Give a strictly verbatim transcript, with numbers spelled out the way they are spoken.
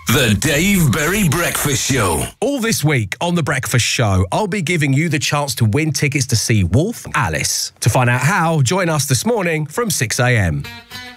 The Dave Berry Breakfast Show. All this week on The Breakfast Show, I'll be giving you the chance to win tickets to see Wolf Alice. To find out how, join us this morning from six a m.